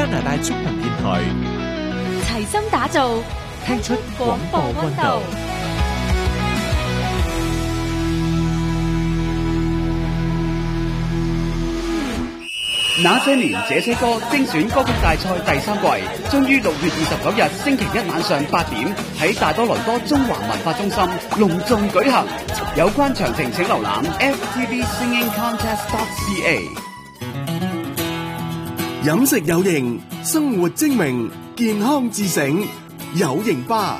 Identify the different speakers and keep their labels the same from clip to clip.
Speaker 1: 加拿大中文電台，
Speaker 2: 齊心打造，
Speaker 1: 聽出廣播溫度。
Speaker 3: 那些年這些歌精選歌曲大賽第3季，終於6月29日星期一晚上8點喺大多倫多中華文化中心隆重舉行。有關詳情請瀏覽 ftvsingingcontest.ca。
Speaker 4: 飲食有型，生活精明，健康自省，有型吧。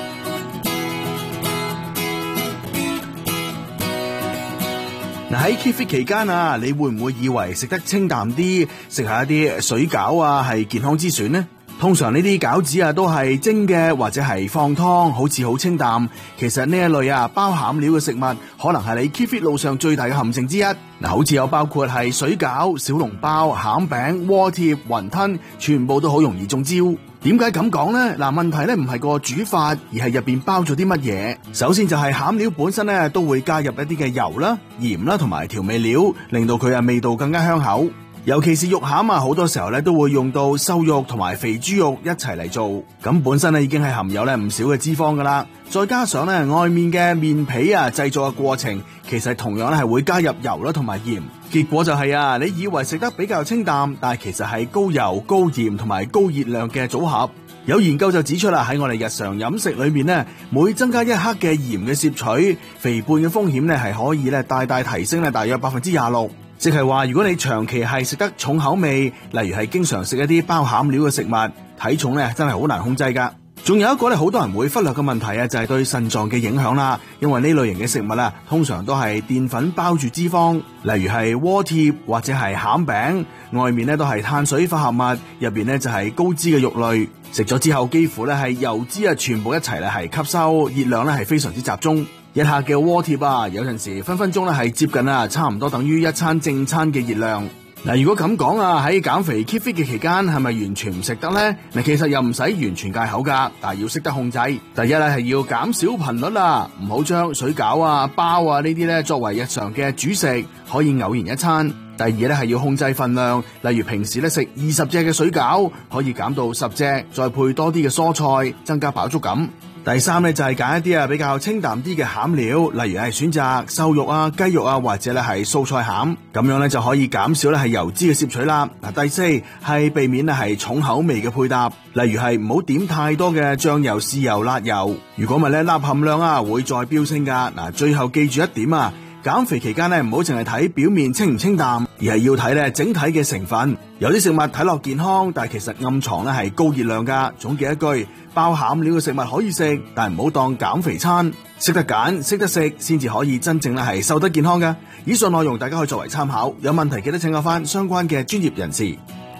Speaker 4: 喺 Keep Fit 期間啊，你會唔會以為食得清淡啲，食下一啲水餃啊係健康之選呢？通常呢啲餃子啊都係蒸嘅或者係放湯，好似好清淡。其實呢一類啊包餡料嘅食物，可能係你 Keep Fit 路上最大嘅陷阱之一。好似有包括係水餃、小籠包、餡餅、鍋貼、雲吞，全部都好容易中招。點解咁講呢？問題咧唔係個煮法，而係入邊包咗啲乜嘢。首先就係餡料本身咧都會加入一啲嘅油啦、鹽啦同埋調味料，令到佢味道更加香口。尤其是肉餡啊，好多時候咧都會用到瘦肉同埋肥豬肉一齊嚟做，咁本身咧已經係含有咧唔少嘅脂肪噶啦，再加上咧外面嘅麵皮啊製作嘅過程，其實同樣咧係會加入油啦同埋鹽，結果就係你以為食得比較清淡，但係其實係高油、高鹽同埋高熱量嘅組合。有研究就指出啦，喺我哋日常飲食裏面咧，每增加1克嘅鹽嘅攝取，肥胖嘅風險咧係可以咧大大提升咧大約26%。即係話，如果你長期係食得重口味，例如係經常食一啲包餡料嘅食物，體重咧真係好難控制噶。仲有一個咧，好多人會忽略嘅問題啊，就係對腎臟嘅影響啦。因為呢類型嘅食物啊，通常都係澱粉包住脂肪，例如係鍋貼或者係餡餅，外面咧都係碳水化合物，入邊咧就係高脂嘅肉類。食咗之後，幾乎咧係油脂啊全部一齊咧係吸收，熱量咧係非常之集中。1克嘅鍋貼啊，有陣時分分鐘咧係接近差唔多等於一餐正餐嘅熱量。如果咁講啊，喺減肥 keep fit 嘅期間係咪完全唔食得呢？其實又唔使完全戒口噶，但係要識得控制。第一咧係要減少頻率啦，唔好將水餃啊、包啊呢啲咧作為日常嘅主食，可以偶然一餐。第二咧係要控制份量，例如平時咧食20隻嘅水餃，可以減到10隻，再配多啲嘅蔬菜，增加飽足感。第三咧就係揀一啲比較清淡啲嘅餡料，例如係選擇瘦肉啊、雞肉啊，或者咧係素菜餡，咁樣咧就可以減少咧係油脂嘅攝取啦。第四係避免咧係重口味嘅配搭，例如係唔好點太多嘅醬油、豉油、辣油，如果唔係咧鈉含量會再飆升噶。最後記住一點啊，減肥期間咧唔好淨係睇表面清唔清淡，而係要睇咧整體嘅成分。有啲食物睇落健康，但係其實暗藏咧係高熱量噶。總結一句，包餡料嘅食物可以食，但係唔好當減肥餐。識得揀，識得食，先至可以真正咧係瘦得健康噶。以上內容大家可以作為參考，有問題記得請教翻相關嘅專業人士。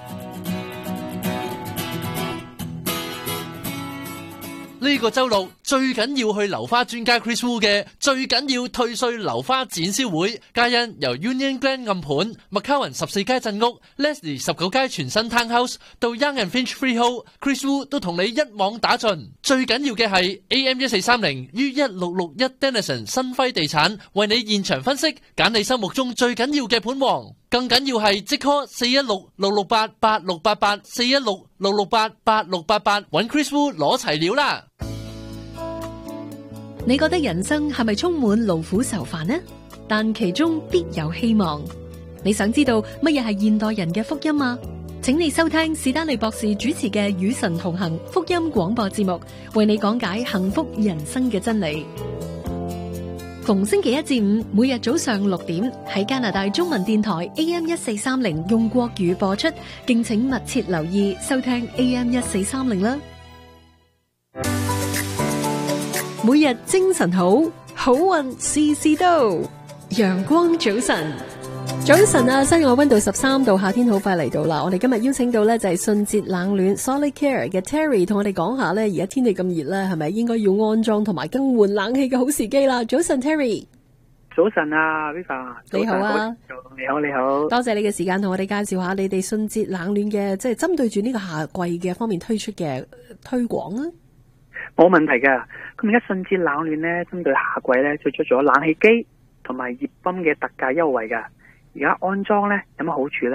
Speaker 5: 呢個周六最緊要去流花專家 Chris Wu 嘅最緊要退稅流花展銷會，皆因由 Union Glen 暗盤、McCowan 14街鎮屋、Leslie 19街全新 Townhouse 到 Young and Finch Freehold， Chris Wu 都同你一網打盡。最緊要嘅係 AM1430於1661 Denison 新輝地產為你現場分析，揀你心目中最緊要嘅盤王。更緊要係即 call 416-668-8688 416-668-8688 揾 Chris Wu 攞齊料啦。
Speaker 2: 你覺得人生係咪充滿勞苦愁煩呢？但其中必有希望。你想知道乜嘢係現代人嘅福音嗎？請你收聽史丹利博士主持嘅與神同行福音廣播節目，為你講解幸福人生嘅真理。逢星期一至五，每日早上6點喺加拿大中文電台 AM1430用國語播出，敬請密切留意收聽 AM1430啦。每日精神好，好運事事都。陽光早晨，早晨啊！室外溫度13度，夏天好快嚟到啦。我哋今日邀請到咧就係信捷冷暖 Solid Care 嘅 Terry 同我哋講下咧，而家天氣咁熱咧，係咪應該要安裝同埋更換冷氣嘅好時機啦？早晨 Terry，
Speaker 6: 早晨啊 Viva，
Speaker 2: 你好啊，
Speaker 6: 你好你好，
Speaker 2: 多謝你嘅時間同我哋介紹下你哋信捷冷暖嘅，即係針對住呢個夏季嘅方面推出嘅推廣啊。
Speaker 6: 冇問題㗎。咁而家信捷冷暖咧，針對夏季咧推出咗冷氣機同埋熱泵嘅特價優惠㗎。而家安裝咧有乜好處咧？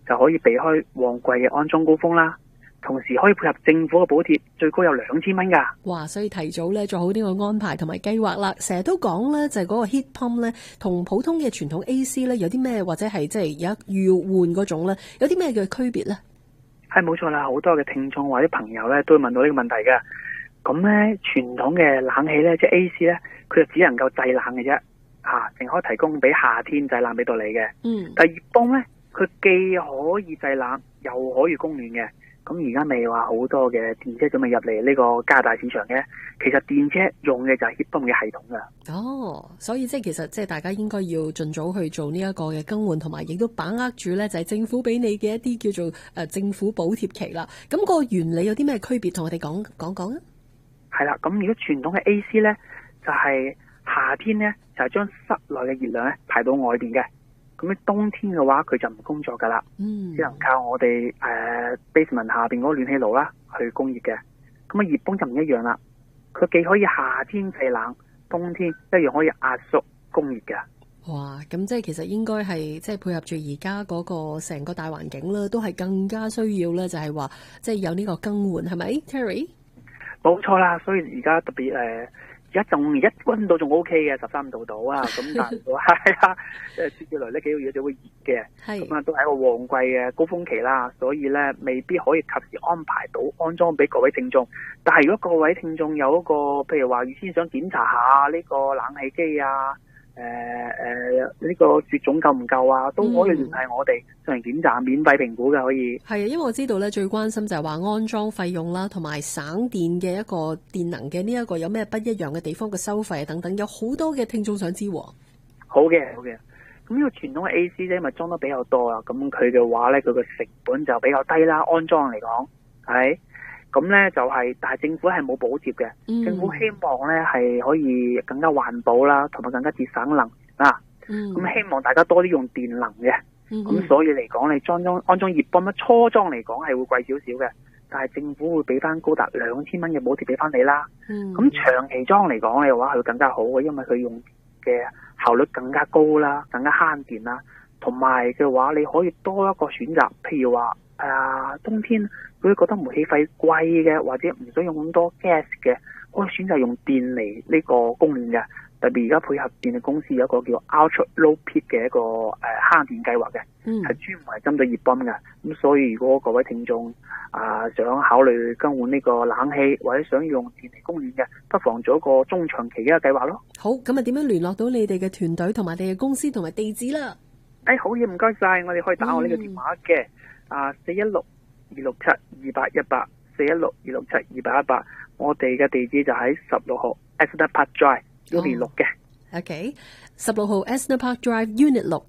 Speaker 6: 就可以避開旺季嘅安裝高峰啦。同時可以配合政府嘅補貼，最高有2000蚊㗎。
Speaker 2: 哇！所以提早咧做好呢個安排同埋計劃啦。成日都講咧，就係嗰個 heat pump 咧，同普通嘅傳統 AC 咧有啲咩，或者係即係而家要換嗰種咧，有啲咩嘅區別咧？
Speaker 6: 係冇錯啦，好多嘅聽眾或者朋友咧都會問到呢個問題嘅。咁咧傳統嘅冷氣咧，即係 AC 咧，佢就只能夠製冷嘅啫，淨可以提供俾夏天製冷俾到你嘅。但係熱泵咧，佢既可以製冷，又可以供暖嘅。咁而家未話好多嘅電車準備入嚟呢個加拿大市場嘅，其實電車用嘅就係 heat pump 嘅系統噶。
Speaker 2: 哦，所以即係其實即係大家應該要盡早去做呢一個嘅更換，同埋亦都把握住咧就係政府俾你嘅一啲叫做政府補貼期啦。咁個原理有啲咩區別？同我哋講講啊。
Speaker 6: 係啦，咁如果傳統嘅 AC 咧，就係夏天咧就係將室內嘅熱量咧排到外邊嘅。咁喺冬天嘅話，佢就唔工作噶啦，只能靠我哋basement 下邊嗰個暖氣爐啦去供熱嘅。咁啊熱泵就唔一樣啦，佢既可以夏天製冷，冬天一樣可以壓縮供熱嘅。
Speaker 2: 哇！咁即係其實應該係即係配合住而家嗰個成個大環境啦，都係更加需要咧，就係話即係有呢個更換，係咪 Terry？ 冇
Speaker 6: 錯啦，所以而家特別而家溫度仲 OK 嘅，13度到啊，咁但係係啊，接住來呢幾個月就會熱嘅，咁啊都係一個旺季嘅高峰期啦，所以咧未必可以及時安排到安裝俾各位聽眾。但係如果各位聽眾有一個譬如話預先想檢查下呢個冷氣機啊，呢個雪種夠唔夠啊，都可以聯繫我哋進行檢查，免費評估嘅可以。係啊，因為我知道咧最關心就係話安裝費用啦，同埋省電嘅一個電能嘅呢一個有咩不一樣嘅地方嘅收費等等，有好多嘅聽眾想知。好嘅。咁呢個傳統嘅 AC 咧，因為裝得比較多啊，咁佢嘅話咧，佢個成本就比較低啦。安裝嚟講係。咁咧就係，但係政府係冇補貼嘅。政府希望咧係可以更加環保啦，同埋更加節省能源啦。咁希望大家多啲用電能嘅。咁所以嚟講，你安裝熱泵咧，初裝嚟講係會貴少少嘅，但係政府會俾翻高達2000蚊嘅補貼俾翻你啦。咁長期裝嚟講嘅話，佢更加好嘅，因為佢用嘅效率更加高啦，更加慳電啦，同埋嘅話你可以多一個選擇，譬如話冬天佢覺得煤氣費貴嘅，或者唔想用咁多 gas 嘅，可以選擇用電嚟呢個供暖嘅。特別而家配合電力公司有一個叫 Ultra Low Peak 嘅一個慳電計劃嘅，係專門係針對熱泵嘅。咁所以如果各位聽眾想考慮更換呢個冷氣，或者想用電力供暖嘅，不妨做一個中長期嘅一個計劃咯。好，咁啊點樣聯絡到你哋嘅團隊同埋你嘅公司同埋地址啦？好嘢，唔該晒，我哋可以打我呢個電話嘅。416-267-2818 416-267-2818，我哋嘅地址就喺16號 Asner Park Drive Unit 6嘅。OK， 16號 Asner Park Drive Unit 6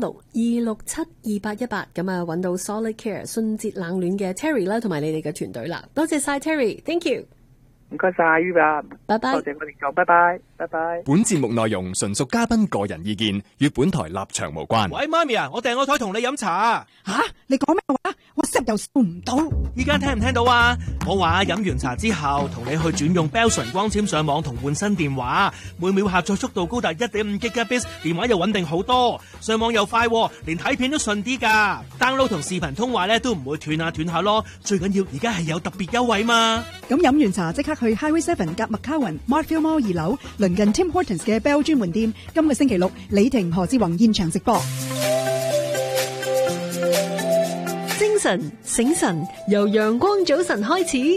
Speaker 6: 416-267-2818，咁啊揾到 Solid Care 順節冷暖嘅 Terry 啦，同埋你哋嘅團隊啦。多謝晒 Terry，Thank you。唔該晒 Yuba， 拜拜。多謝我哋做，拜拜，拜拜。
Speaker 1: 本節目內容純屬嘉賓個人意見，與本台立場無關。
Speaker 7: 喂，媽咪啊，我訂個台同你飲茶。吓，你講咩話？我WhatsApp又收唔到。依家聽唔聽到啊？我話飲完茶之後，同你去轉用 Bell 純光纖上網同換新電話，每秒下載速度高達 1.5 Gbps， 電話又穩定好多，上網又快，連睇片都順啲噶。download 同視頻通話咧都唔會斷下咯。最緊要而家係有特別優惠嘛。咁飲完茶即刻去 Highway 7夾 McCowan Markfield Mall 2樓，鄰近 Tim Hortons 嘅 Bell 專門店。今個星期六，李婷、何志宏現場直播。
Speaker 2: 精神醒神，由陽光早晨開始。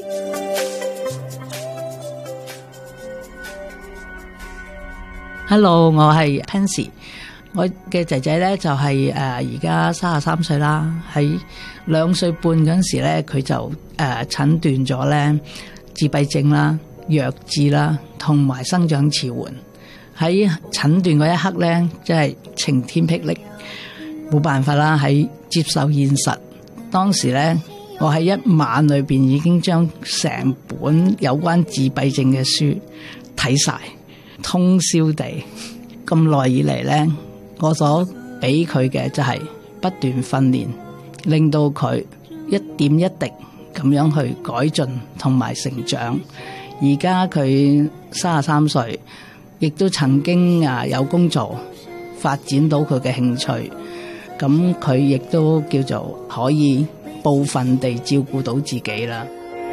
Speaker 8: Hello， 我係 Pansy， 我嘅仔仔咧就係而家33歲啦。喺2歲半嗰陣時咧，佢就診斷咗咧自閉症啦、弱智啦，同埋生長遲緩。喺診斷嗰一刻咧，真係晴天霹靂，冇辦法啦，喺接受現實。當時咧，我喺一晚裏邊已經將成本有關自閉症嘅書睇晒，通宵地。咁耐以嚟咧，我所俾佢嘅就係不斷訓練，令到佢一點一滴咁樣去改進同埋成長。而家佢33歲，亦都曾經有工作發展到佢嘅興趣。 咁佢亦都叫做可以部分地照顧到自己啦。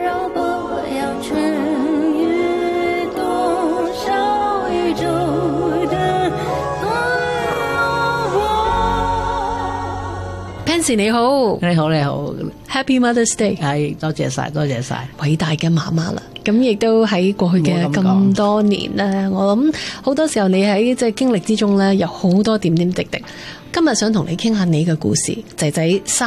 Speaker 2: Pansy 你好，
Speaker 8: 你好，你好
Speaker 2: ，Happy Mother's Day，
Speaker 8: 係多謝晒，多謝晒，
Speaker 2: 偉大嘅媽媽啦。咁亦都喺過去嘅咁多年咧，我諗好多時候你喺即係經歷之中咧，有好多點點滴滴。今日想同你傾下你嘅故事，仔仔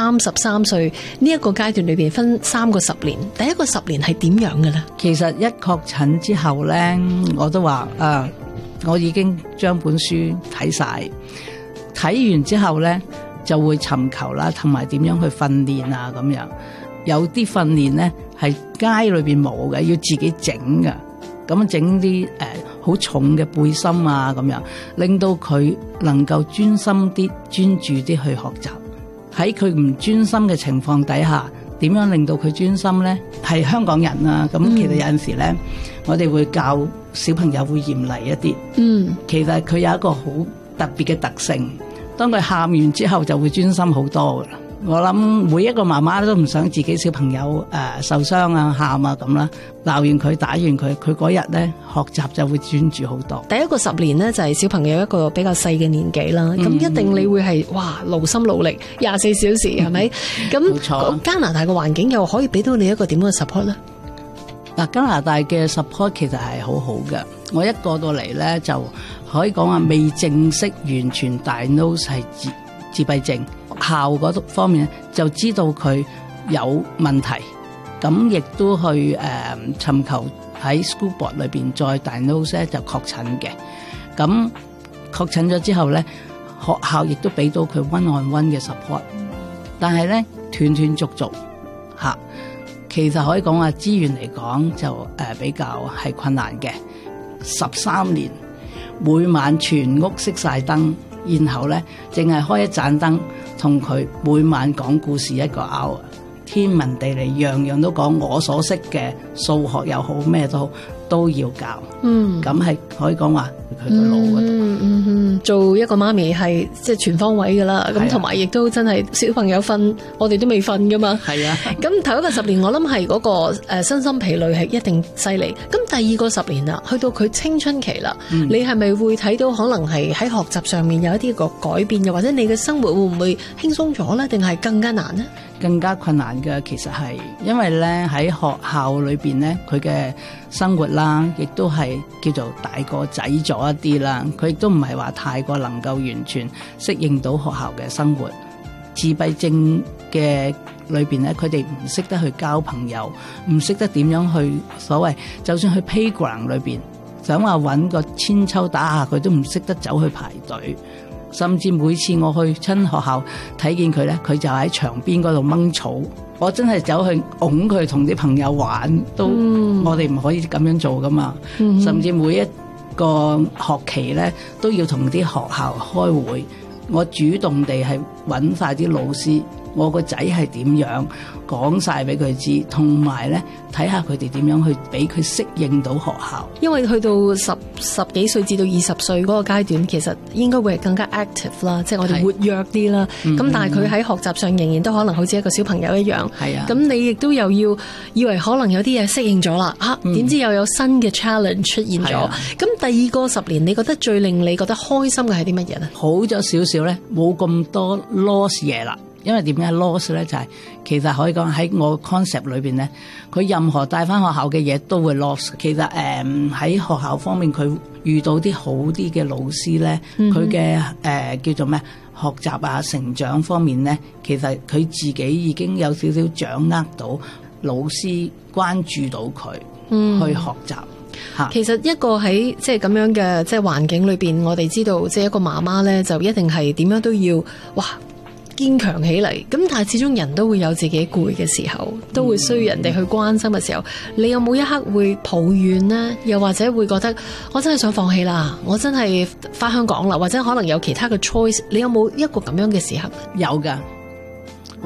Speaker 2: 33歲呢一個階段裏邊分3個10年，第一個10年係點樣嘅咧？
Speaker 8: 其實一確診之後咧，我都話我已經將本書睇晒，睇完之後咧就會尋求啦，同埋點樣去訓練啊咁樣。有啲訓練咧係街裏邊冇嘅，要自己整㗎。咁整啲好重嘅背心啊咁樣，令到佢能夠專心啲、專注啲去學習。喺佢唔專心嘅情況底下，點樣令到佢專心咧？係香港人啊，咁其實有陣時咧，我哋會教小朋友會嚴厲一啲。其實佢有一個好特別嘅特性，當佢喊完之後就會專心好多㗎喇。我諗每一個媽媽都唔想自己小朋友受傷啊、喊啊咁啦，鬧完佢、打完佢，佢嗰日咧學習就會專注好多。
Speaker 2: 第一個10年咧就係小朋友一個比較細嘅年紀啦，咁一定你會係哇勞心勞力24小時係咪？咁加拿大嘅環境又可以俾到你一個點樣嘅 support 咧？
Speaker 8: 嗱，加拿大嘅 support 其實係好好嘅。我一過到嚟咧就可以講話未正式完全 diagnose 係自閉症。校嗰方面就知道佢有問題，咁亦都去尋求喺 school board 裏邊再 diagnose 就確診嘅。咁確診咗之後咧，學校亦都俾到佢 one-on-one 嘅 support， 但係咧斷斷續續嚇，其實可以講話資源嚟講就比較係困難嘅。13年每晚全屋熄晒燈，然後咧淨係開一盞燈，同佢每晚講故事1個 hour， 天文地理樣樣都講，我所識嘅數學又好咩都好都要教。咁係可以講話佢個腦嗰度。
Speaker 2: 做一個媽咪係即係全方位噶啦，咁同埋亦都真係小朋友瞓，我哋都未瞓噶嘛。係啊。咁頭一個10年，我諗係嗰個身心疲累係一定犀利。咁第二個10年啦，去到佢青春期啦，你係咪會睇到可能係喺學習上面有一啲個改變，又或者你嘅生活會唔會輕鬆咗咧，定係更加難呢？
Speaker 8: 更加困難嘅其實係因為咧喺學校裏邊咧，佢嘅生活啦，亦都係叫做大個仔咗一啲啦。佢亦都唔係話太過能夠完全適應到學校嘅生活。自閉症嘅裏邊咧，佢哋唔識得去交朋友，唔識得點樣去所謂，就算去 playground 裏邊想話揾個千秋打下，佢都唔識得走去排隊。甚至每次我去親學校睇見佢咧，佢就喺牆邊嗰度掹草。我真係走去擁佢同啲朋友玩，都我哋唔可以咁樣做噶嘛。甚至每一個學期咧都要同啲學校開會，我主動地係揾晒啲老師，我個仔係點樣講晒俾佢知，同埋咧睇下佢哋點樣去俾佢適應到學校。
Speaker 2: 因為去到十幾歲至到20歲嗰個階段，其實應該會係更加 active 啦，即係我哋活躍啲啦。咁但係佢喺學習上仍然都可能好似一個小朋友一樣。係啊。咁你亦都又要以為可能有啲嘢適應咗啦，點知又有新嘅 challenge 出現咗。咁第二個10年，你覺得最令你覺得開心嘅係啲乜嘢咧？
Speaker 8: 好咗少少咧，冇咁多 loss 嘢啦。因為點解 loss 咧，就係其實可以講喺我 concept 裏邊咧，佢任何帶翻學校嘅嘢都會 loss。其實喺學校方面，佢遇到啲好啲嘅老師咧，佢嘅叫做咩學習啊成長方面咧，其實佢自己已經有少少掌握到老師關注到佢去學習。
Speaker 2: 其實一個喺即係咁樣嘅即係環境裏邊，我哋知道即係一個媽媽咧，就一定係點樣都要堅強起嚟。咁但係始終人都會有自己攰嘅時候，都會需要人哋去關心嘅時候，你有冇一刻會抱怨呢？又或者會覺得我真係想放棄啦，我真係返香港啦，或者可能有其他嘅 choice， 你有冇一個咁樣嘅時刻？
Speaker 8: 有噶，我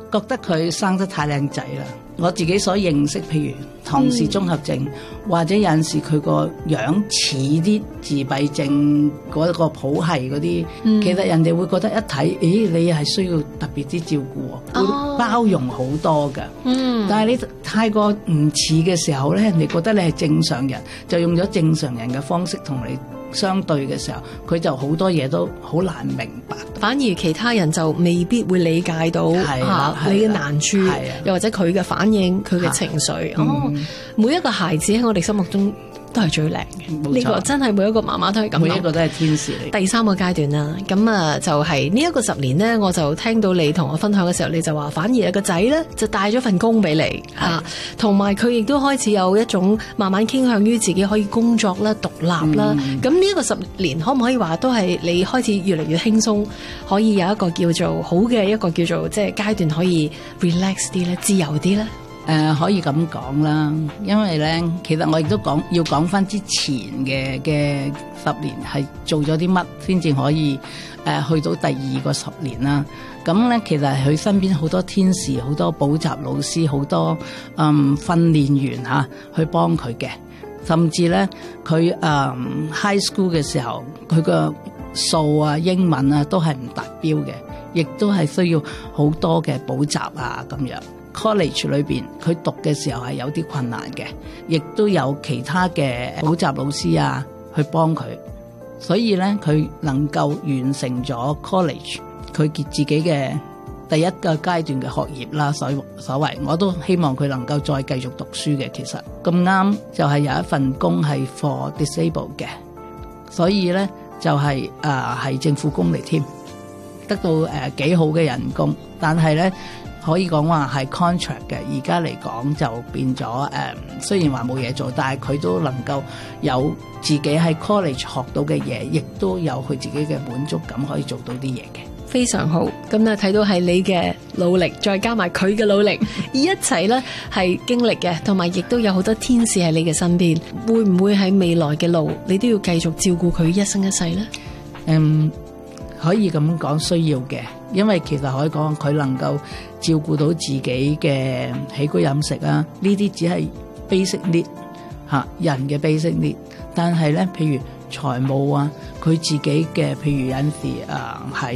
Speaker 8: 覺得佢生得太靚仔啦。我自己所認識，譬如唐氏綜合症，或者有陣時佢個樣似啲自閉症嗰個譜系嗰啲，其實人哋會覺得一睇，咦，你係需要特別啲照顧，會包容好多㗎。但係你太過唔似嘅時候咧，人哋覺得你係正常人，就用咗正常人嘅方式同你相對嘅時候，佢就好多嘢都好難明白，
Speaker 9: 反而其他人就未必會理解到你嘅難處，又或者佢嘅反應、佢嘅情緒。每一個孩子喺我哋心目中都係最靚嘅，呢個真係每一個媽媽都係咁，
Speaker 8: 每一個都係天使嚟。
Speaker 9: 第3個階段啦，咁啊就係呢一個10年呢，我就聽到你同我分享嘅時候，你就話反而有個仔呢，就帶咗份工俾你啊，同埋佢亦都開始有一種慢慢傾向於自己可以工作啦、獨立啦。咁呢一個10年可唔可以話都係你開始越嚟越輕鬆，可以有一個叫做好嘅一個叫做即係階段，可以 relax 啲咧、自由啲咧？
Speaker 8: 可以咁講啦，因為咧，其實我亦都要講翻之前嘅10年係做咗啲乜，先至可以去到第2個10年啦。咁咧，其實佢身邊好多天使、好多補習老師、好多訓練員去幫佢嘅，甚至咧佢high school 嘅時候，佢個數啊、英文啊都係唔達標嘅，亦都係需要好多嘅補習啊咁樣。college 裏邊佢讀嘅時候係有啲困難嘅，亦都有其他嘅補習老師啊去幫佢，所以咧佢能夠完成咗 college 佢自己嘅第1個階段嘅學業啦，所謂我都希望佢能夠再繼續讀書嘅。其實咁啱就係有一份工係 for disabled 嘅，所以咧就係政府工嚟添，得到幾好嘅人工，但係咧可以講話係 contract 嘅，而家嚟講就變咗雖然話冇嘢做，但係佢都能夠有自己喺 college 學到嘅嘢，亦都有佢自己嘅滿足感，可以做到啲嘢嘅。
Speaker 9: 非常好，咁啊睇到係你嘅努力，再加埋佢嘅努力，一齊咧係經歷嘅，同埋亦都有好多天使喺你嘅身邊。會唔會喺未來嘅路，你都要繼續照顧佢一生一世呢？
Speaker 8: 可以咁講，需要嘅，因為其實可以講佢能夠照顧到自己嘅起居飲食啊，呢啲只係 basic need 人嘅 basic need， 但係咧，譬如財務啊，佢自己嘅譬如有陣時喺